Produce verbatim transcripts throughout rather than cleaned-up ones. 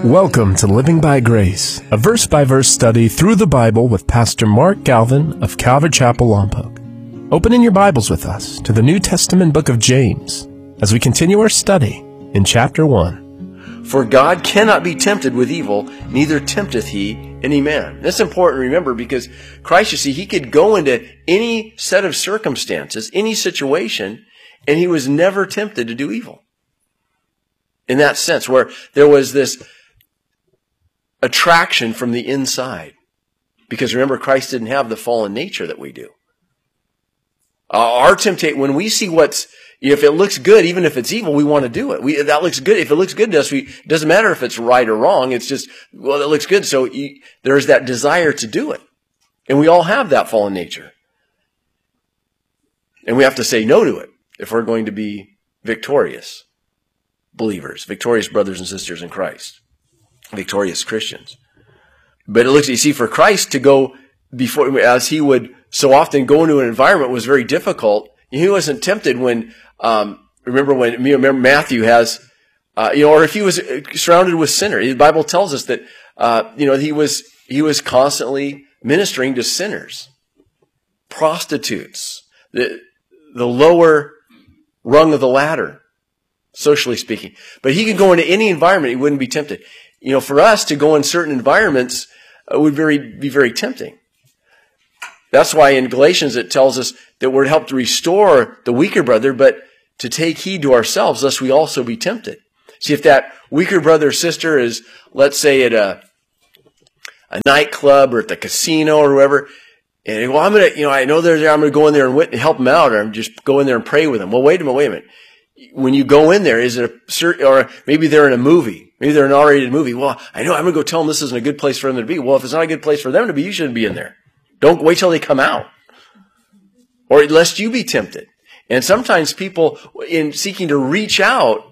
Welcome to Living by Grace, a verse-by-verse study through the Bible with Pastor Mark Galvin of Calvary Chapel, Lompoc. Open in your Bibles with us to the New Testament book of James as we continue our study in chapter one. For God cannot be tempted with evil, neither tempteth he any man. That's important to remember because Christ, you see, he could go into any set of circumstances, any situation, and he was never tempted to do evil. In that sense, where there was this attraction from the inside. Because remember, Christ didn't have the fallen nature that we do. Uh, our temptation, when we see what's, if it looks good, even if it's evil, we want to do it. We, that looks good. If it looks good to us, we, it doesn't matter if it's right or wrong. It's just, well, it looks good. So you, there's that desire to do it. And we all have that fallen nature. And we have to say no to it if we're going to be victorious believers, victorious brothers and sisters in Christ, victorious Christians. But it looks, you see, for Christ to go before, as he would so often go into an environment was very difficult. He wasn't tempted when, um, remember when, remember Matthew has, uh, you know, or if he was surrounded with sinners. The Bible tells us that, uh, you know, he was, he was constantly ministering to sinners, prostitutes, the, the lower rung of the ladder, socially speaking. But he could go into any environment, he wouldn't be tempted. You know, for us to go in certain environments uh, would very, be very tempting. That's why in Galatians it tells us that we're to help to restore the weaker brother, but to take heed to ourselves, lest we also be tempted. See, if that weaker brother or sister is, let's say, at a, a nightclub or at the casino or wherever, and well, I'm gonna, you know, I know they're there, I'm gonna go in there and wit- help them out, or I'm just go in there and pray with them. Well, wait a minute, wait a minute. When you go in there, is it a certain, or maybe they're in a movie, maybe they're in an R-rated movie. Well, I know I'm going to go tell them this isn't a good place for them to be. Well, if it's not a good place for them to be, you shouldn't be in there. Don't wait till they come out, or lest you be tempted. And sometimes people, in seeking to reach out,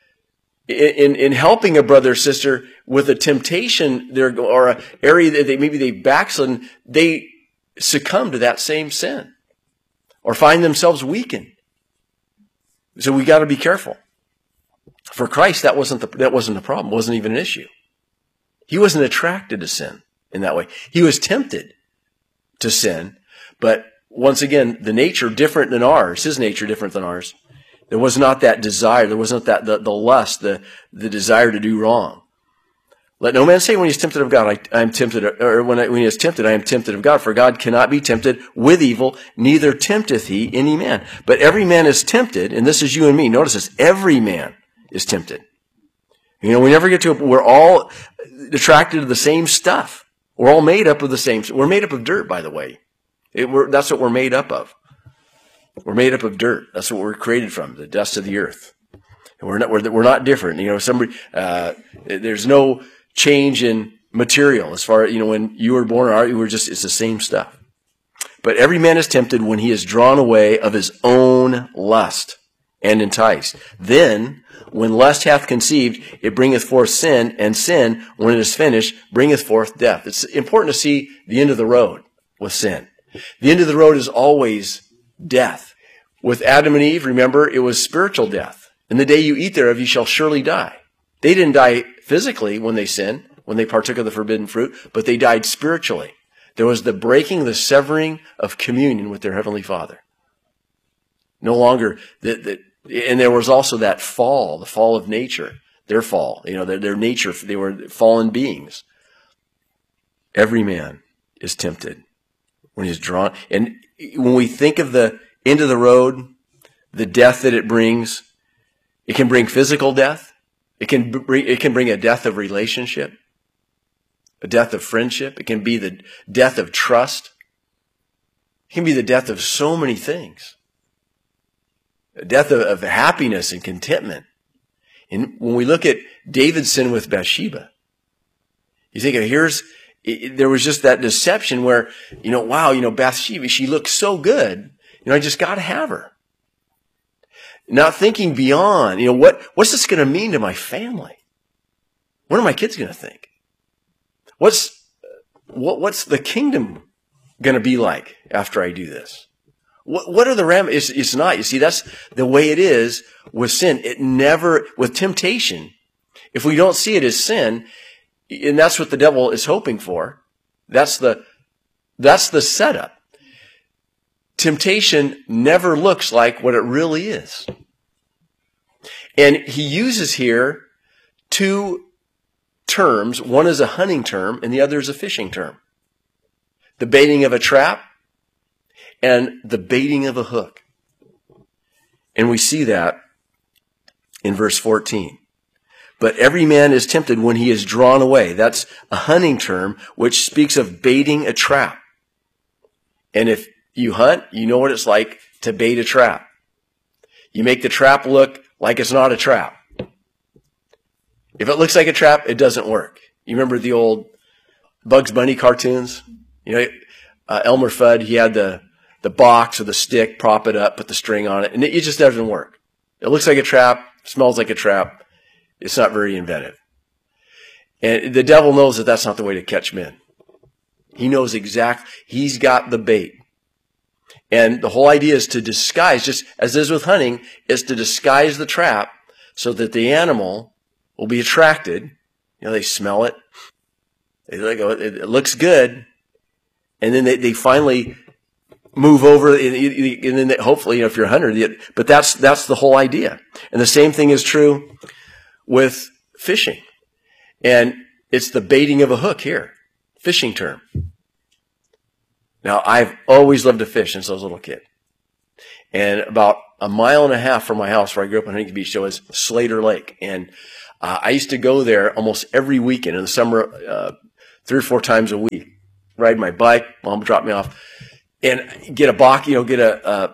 in, in helping a brother or sister with a temptation, there or an area that they, maybe they backslidden, they succumb to that same sin, or find themselves weakened. So we got to be careful. For Christ, that wasn't the, that wasn't the problem. It wasn't even an issue. He wasn't attracted to sin in that way. He was tempted to sin, but once again, the nature different than ours, his nature different than ours. There was not that desire. There wasn't that, the, the lust, the, the desire to do wrong. Let no man say when he is tempted of God, I, I am tempted, or when, I, when he is tempted, I am tempted of God. For God cannot be tempted with evil, neither tempteth he any man. But every man is tempted, and this is you and me. Notice this, every man is tempted. You know, we never get to, we're all attracted to the same stuff. We're all made up of the same, we're made up of dirt, by the way. It, we're, that's what we're made up of. We're made up of dirt. That's what we're created from, the dust of the earth. And we're not, we're, we're not different. You know, somebody, uh, there's no change in material as far as, you know, when you were born, or you were just, it's the same stuff. But every man is tempted when he is drawn away of his own lust and enticed. Then, when lust hath conceived, it bringeth forth sin, and sin, when it is finished, bringeth forth death. It's important to see the end of the road with sin. The end of the road is always death. With Adam and Eve, remember, it was spiritual death. In the day you eat thereof, you shall surely die. They didn't die physically when they sinned, when they partook of the forbidden fruit, but they died spiritually. There was the breaking, the severing of communion with their Heavenly Father. No longer, the, the, and there was also that fall, the fall of nature, their fall, you know, their, their nature, they were fallen beings. Every man is tempted when he's drawn. And when we think of the end of the road, the death that it brings, it can bring physical death. It can bring, it can bring a death of relationship, a death of friendship. It can be the death of trust. It can be the death of so many things. A death of, of happiness and contentment. And when we look at David's sin with Bathsheba, you think, here's, it, there was just that deception where, you know, wow, you know, Bathsheba, she looks so good. You know, I just got to have her. Not thinking beyond, you know, what, what's this going to mean to my family? What are my kids going to think? What's, what, what's the kingdom going to be like after I do this? What, what are the ram? It's, it's not. You see, that's the way it is with sin. It never, with temptation, If we don't see it as sin, and that's what the devil is hoping for, that's the, that's the setup. Temptation never looks like what it really is. And he uses here two terms. One is a hunting term and the other is a fishing term. The baiting of a trap and the baiting of a hook. And we see that in verse fourteen. But every man is tempted when he is drawn away. That's a hunting term which speaks of baiting a trap. And if you hunt, you know what it's like to bait a trap. You make the trap look like it's not a trap. If it looks like a trap, it doesn't work. You remember the old Bugs Bunny cartoons? You know, uh, Elmer Fudd, he had the, the box or the stick, prop it up, put the string on it, and it, it just doesn't work. It looks like a trap, smells like a trap. It's not very inventive. And the devil knows that that's not the way to catch men. He knows exactly, he's got the bait. And the whole idea is to disguise, just as is with hunting, is to disguise the trap so that the animal will be attracted. You know, they smell it. They go, it looks good. And then they, they finally move over, and, and then they, hopefully, you know, if you're a hunter, but that's, that's the whole idea. And the same thing is true with fishing. And it's the baiting of a hook here. Fishing term. Now, I've always loved to fish since I was a little kid. And about a mile and a half from my house where I grew up in Huntington Beach, there was Slater Lake. And uh, I used to go there almost every weekend in the summer, uh, three or four times a week. Ride my bike, mom would drop me off, and get a buck, you know, get a, a,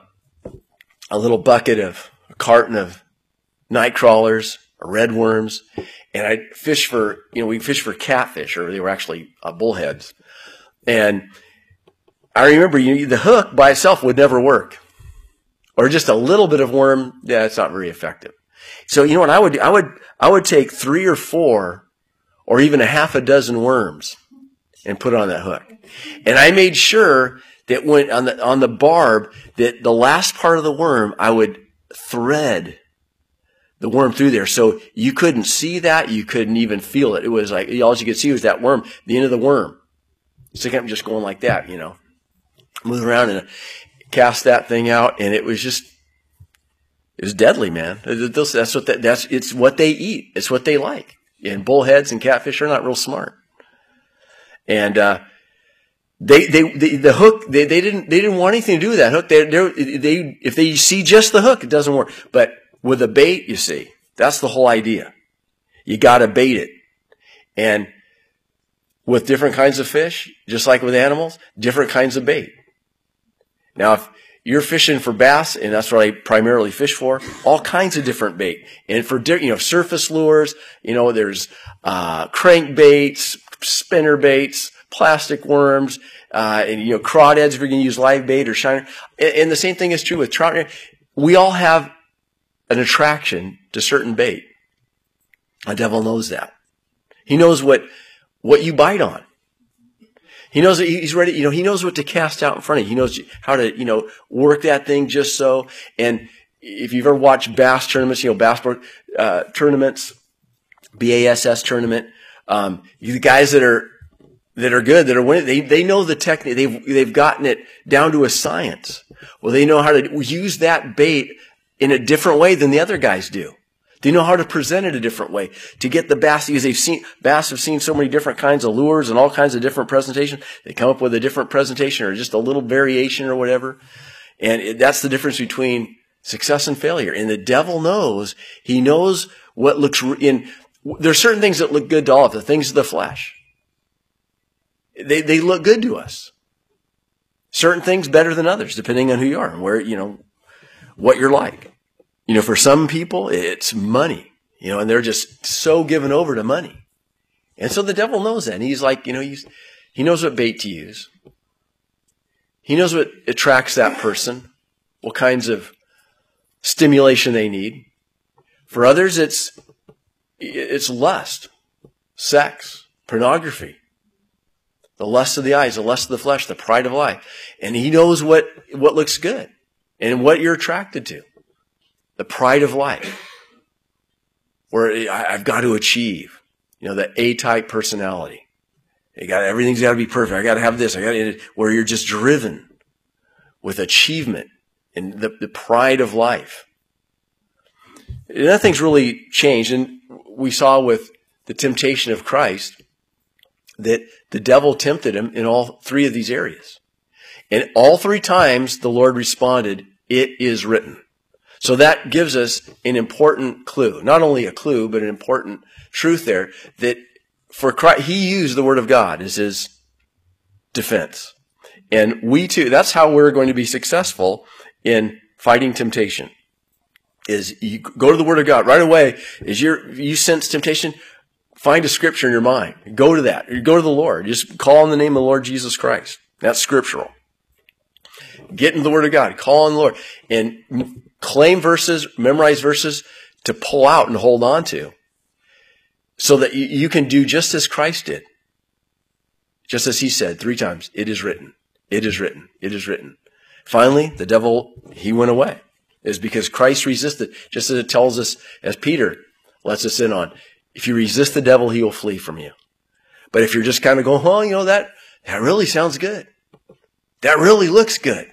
a little bucket of, a carton of night crawlers, or red worms, and I'd fish for, you know, we fish for catfish, or they were actually uh, bullheads. And I remember, you know, the hook by itself would never work. Or just a little bit of worm, yeah, it's not very effective. So, you know what I would do? I would, I would take three or four, or even a half a dozen worms, and put it on that hook. And I made sure that when, on the, on the barb, that the last part of the worm, I would thread the worm through there. So you couldn't see that, you couldn't even feel it. It was like, all you could see was that worm, the end of the worm. So I kept just going like that, you know. Move around and cast that thing out, and it was just, it was deadly, man. That's what that, that's, it's what they eat. It's what they like. And bullheads and catfish are not real smart. And, uh, they, they, they, the hook, they, they didn't, they didn't want anything to do with that hook. They, they, they, if they see just the hook, it doesn't work. But with a bait, you see, that's the whole idea. You gotta bait it. And with different kinds of fish, just like with animals, different kinds of bait. Now, if you're fishing for bass, and that's what I primarily fish for, all kinds of different bait. And for, you know, surface lures, you know, there's, uh, crankbaits, spinner baits, plastic worms, uh, and, you know, crawdads if you're going to use live bait or shiner. And, and the same thing is true with trout. We all have an attraction to certain bait. The devil knows that. He knows what, what you bite on. He knows that he's ready, you know, he knows what to cast out in front of you. He knows how to, you know, work that thing just so. And if you've ever watched bass tournaments, you know, bass uh, tournaments, B A S S tournament, um, the guys that are, that are good, that are winning, they, they know the technique. They've, they've gotten it down to a science. Well, they know how to use that bait in a different way than the other guys do. They know how to present it a different way to get the bass, because they've seen, bass have seen so many different kinds of lures and all kinds of different presentations. They come up with a different presentation or just a little variation or whatever. And it, that's the difference between success and failure. And the devil knows, he knows what looks in, there's certain things that look good to all of the things of the flesh. They, they look good to us. Certain things better than others, depending on who you are and where, you know, what you're like. You know, for some people, it's money, you know, and they're just so given over to money. And so the devil knows that. And he's like, you know, he's, he knows what bait to use. He knows what attracts that person, what kinds of stimulation they need. For others, it's, it's lust, sex, pornography, the lust of the eyes, the lust of the flesh, the pride of life. And he knows what, what looks good and what you're attracted to. The pride of life. where I, I've got to achieve, you know, the A-type personality. You got, everything's got to be perfect. I got to have this. I got to, where you're just driven with achievement and the, the pride of life. Nothing's really changed. And we saw with the temptation of Christ that the devil tempted him in all three of these areas. And all three times the Lord responded, "It is written." So that gives us an important clue. Not only a clue, but an important truth there that for Christ, he used the Word of God as his defense. And we too, that's how we're going to be successful in fighting temptation. Is you go to the Word of God right away. As you're, you sense temptation, find a scripture in your mind. Go to that. You go to the Lord. Just call on the name of the Lord Jesus Christ. That's scriptural. Get into the Word of God. Call on the Lord. And claim verses, memorize verses to pull out and hold on to. So that you can do just as Christ did. Just as he said three times, "It is written. It is written. It is written." Finally, the devil, he went away. It's because Christ resisted. Just as it tells us, as Peter lets us in on, if you resist the devil, he will flee from you. But if you're just kind of going, "Oh, you know, that, that really sounds good. That really looks good.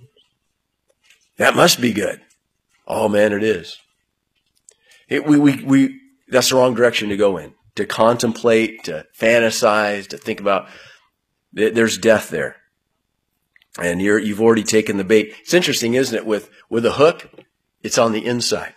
That must be good." Oh man, it is. It, we, we, we, that's the wrong direction to go in. To contemplate, to fantasize, to think about. There's death there. And you're, you've already taken the bait. It's interesting, isn't it? With, with a hook, it's on the inside.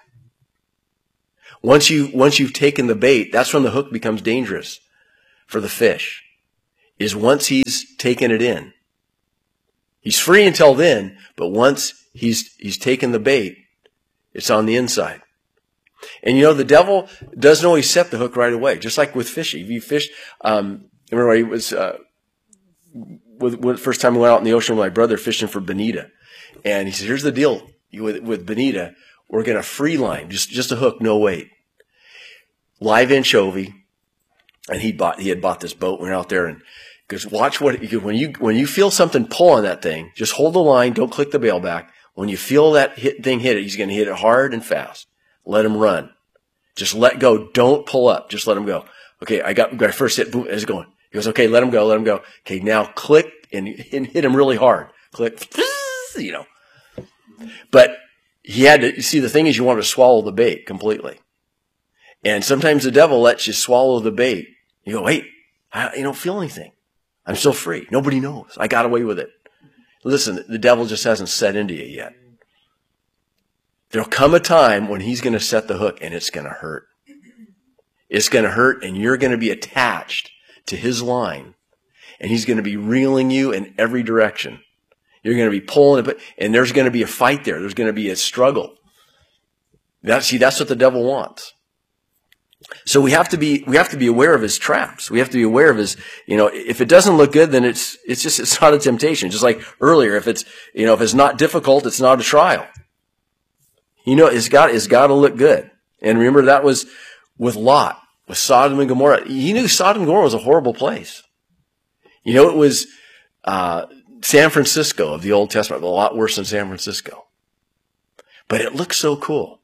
Once you, once you've taken the bait, that's when the hook becomes dangerous for the fish. Is once he's taken it in. He's free until then, but once he's, he's taken the bait, it's on the inside. And you know, the devil doesn't always set the hook right away, just like with fishing. If you fish, um, I remember I was, uh, with, with the first time I went out in the ocean with my brother fishing for bonita. And he said, "Here's the deal with, with bonita. We're going to free line, just, just a hook, no weight. Live anchovy." And he bought, he had bought this boat, went out there and goes, "Watch what, when you, when you feel something pull on that thing, just hold the line, don't click the bail back. When you feel that hit, thing hit it, he's going to hit it hard and fast. Let him run. Just let go. Don't pull up. Just let him go." Okay, I got, got a first hit, boom, it's going. He goes, "Okay, let him go, let him go." Okay, now click and, and hit him really hard. Click, you know. But he had to, you see, the thing is you want to swallow the bait completely. And sometimes the devil lets you swallow the bait. You go, "Wait, I you don't feel anything. I'm still free. Nobody knows. I got away with it." Listen, the devil just hasn't set into you yet. There'll come a time when he's going to set the hook and it's going to hurt. It's going to hurt and you're going to be attached to his line and he's going to be reeling you in every direction. You're going to be pulling it, and there's going to be a fight there. There's going to be a struggle. That, see, that's what the devil wants. So we have to be, we have to be aware of his traps. We have to be aware of his, you know, if it doesn't look good, then it's, it's just, it's not a temptation. Just like earlier, if it's, you know, if it's not difficult, it's not a trial. You know, it's got, it's got to look good. And remember, that was with Lot, with Sodom and Gomorrah. He knew Sodom and Gomorrah was a horrible place. You know, it was, uh, San Francisco of the Old Testament, a lot worse than San Francisco. But it looked so cool.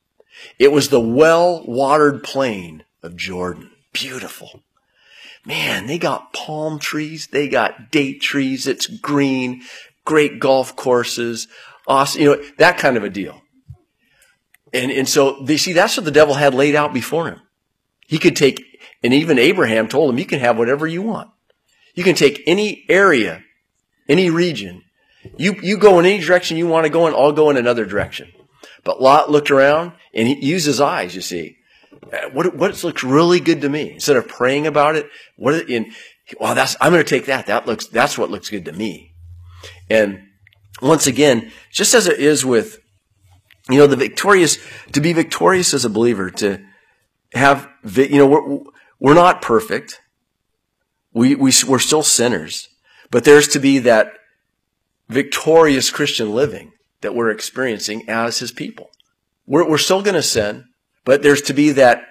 It was the well-watered plain of Jordan. Beautiful. Man, they got palm trees. They got date trees. It's green. Great golf courses. Awesome. You know, that kind of a deal. And, and so, they see, that's what the devil had laid out before him. He could take, and even Abraham told him, you can have whatever you want. You can take any area, any region. You, you go in any direction you want to go in, I'll go in another direction. But Lot looked around and he used his eyes, you see. What, what looks really good to me? Instead of praying about it, what in, well, that's, I'm going to take that. That looks, that's what looks good to me. And once again, just as it is with, you know, the victorious, to be victorious as a believer, to have, you know, we're, we're not perfect. We, we, we're still sinners, but there's to be that victorious Christian living that we're experiencing as his people. We're, we're still going to sin, but there's to be that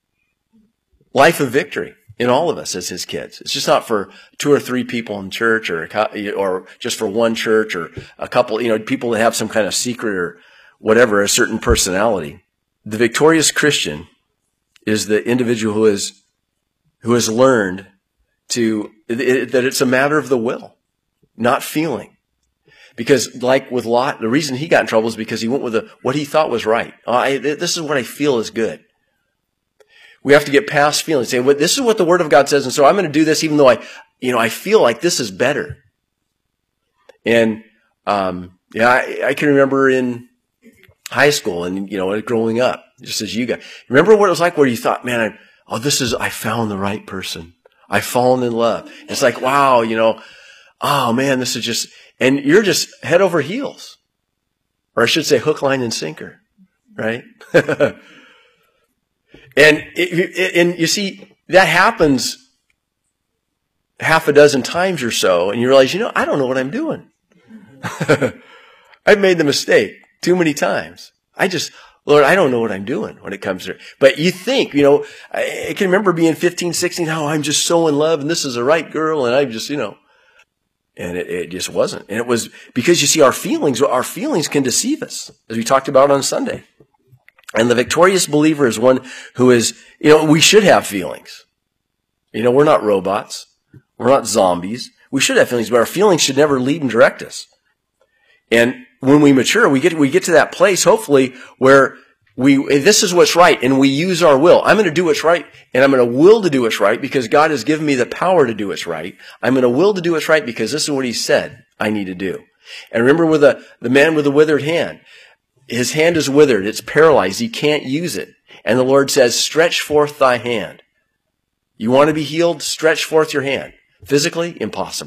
life of victory in all of us as his kids. It's just not for two or three people in church or, or just for one church or a couple, you know, people that have some kind of secret or whatever, a certain personality. The victorious Christian is the individual who is who has learned to it, that it's a matter of the will, not feeling. Because like with Lot, the reason he got in trouble is because he went with a, what he thought was right. Oh, I, this is what I feel is good. We have to get past feelings. Say, well, this is what the Word of God says, and so I'm going to do this even though I, you know, I feel like this is better. And um, yeah, I, I can remember in high school and, you know, growing up, just as you guys. Remember what it was like where you thought, man, I, oh, this is, I found the right person. I've fallen in love. It's like, wow, you know, oh man, this is just, and you're just head over heels. Or I should say hook, line, and sinker, right? and it, it, and you see, that happens half a dozen times or so, and you realize, you know, I don't know what I'm doing. I've made the mistake too many times. I just, Lord, I don't know what I'm doing when it comes to it. But you think, you know, I, I can remember being fifteen, sixteen, oh, I'm just so in love, and this is the right girl, and I'm just, you know, and it, it just wasn't. And it was because, you see, our feelings, our feelings can deceive us, as we talked about on Sunday. And the victorious believer is one who is, you know, we should have feelings. You know, we're not robots. We're not zombies. We should have feelings, but our feelings should never lead and direct us. And when we mature, we get we get to that place, hopefully, where we this is what's right, and we use our will. I'm going to do what's right, and I'm going to will to do what's right because God has given me the power to do what's right. I'm going to will to do what's right because this is what He said I need to do. And remember with the, the man with the withered hand. His hand is withered. It's paralyzed. He can't use it. And the Lord says, stretch forth thy hand. You want to be healed? Stretch forth your hand. Physically, impossible.